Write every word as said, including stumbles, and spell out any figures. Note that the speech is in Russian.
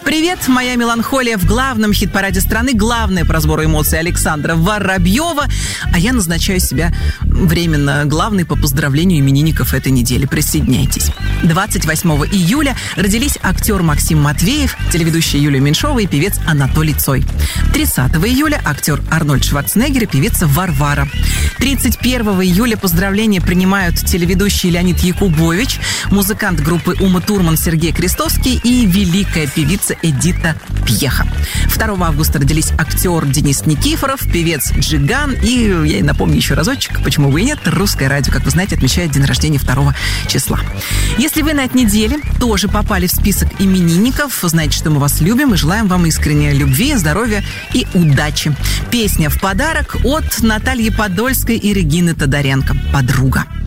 Привет, моя меланхолия в главном хит-параде страны. Главное по разбору эмоций Александра Воробьева. А я назначаю себя временно главной по поздравлению именинников этой недели. Присоединяйтесь. двадцать восьмого июля родились актер Максим Матвеев, телеведущая Юлия Меньшова и певец Анатолий Цой. тридцатого июля актер Арнольд Шварценеггер и певица Варвара. тридцать первого июля поздравления принимают телеведущий Леонид Якубович, музыкант группы Ума Турман Сергей Крестовский и великая певица Эдита Пьеха. второго августа родились актер Денис Никифоров, певец Джиган и, я и напомню еще разочек, почему бы и нет, Русское радио, как вы знаете, отмечает день рождения второго числа. Если вы на этой неделе тоже попали в список именинников, знаете, что мы вас любим и желаем вам искренней любви, здоровья и удачи. Песня в подарок от Натальи Подольской и Регины Тодоренко «Подруга».